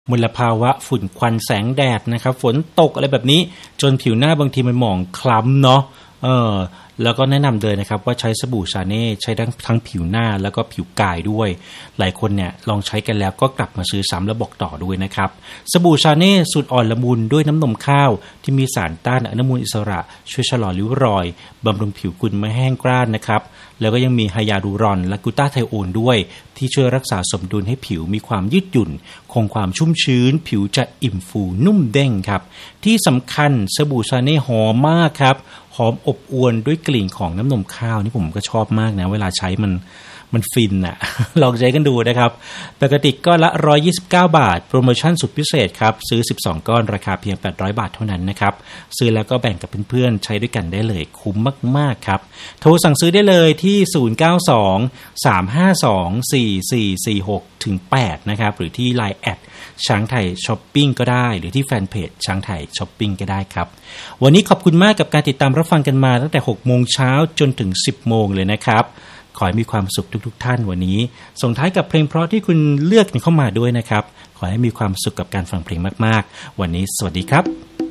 มลภาวะฝุ่นควันแสงแดดนะครับฝนตกอะไรแบบนี้จนผิวหน้าบางทีมันหมองคล้ำเนาะแล้วก็แนะนำเลยนะครับว่าใช้สบู่ชาเน่ใช้ทั้งผิวหน้าแล้วก็ผิวกายด้วยหลายคนเนี่ยลองใช้กันแล้วก็กลับมาซื้อซ้ำแล้วบอกต่อด้วยนะครับสบู่ชาเน่สูตรอ่อนละมุนด้วยน้ำนมข้าวที่มีสารต้านอนุมูลอิสระช่วยชะลอริ้วรอยบำรุงผิวคุณไม่แห้งกร้านนะครับแล้วก็ยังมีไฮยาลูรอนและกลูตาไทโอนด้วยที่ช่วยรักษาสมดุลให้ผิวมีความยืดหยุ่นคงความชุ่มชื้นผิวจะอิ่มฟูนุ่มเด้งครับที่สำคัญสบู่ชาเน่หอมมากครับหอมอบอวลด้วยกลิ่นของน้ำนมข้าวนี่ผมก็ชอบมากนะเวลาใช้มันฟินน่ะ ลองใช้กันดูนะครับปกติก้อนละ129 บาทโปรโมชั่นสุดพิเศษครับซื้อ12ก้อนราคาเพียง800 บาทเท่านั้นนะครับซื้อแล้วก็แบ่งกับเพื่อนๆใช้ด้วยกันได้เลยคุ้มมากๆครับโทรสั่งซื้อได้เลยที่0923524446-8นะครับหรือที่ LINE แอดช้างไทยช้อปปิ้งก็ได้หรือที่แฟนเพจช้างไทยช้อปปิ้งก็ได้ครับวันนี้ขอบคุณมากกับการติดตามรับฟังกันมาตั้งแต่ 6 โมงเช้าจนถึง 10 โมงเลยนะครับขอให้มีความสุขทุกท่านวันนี้ส่งท้ายกับเพลงเพราะที่คุณเลือกเข้ามาด้วยนะครับขอให้มีความสุขกับการฟังเพลงมากๆวันนี้สวัสดีครับ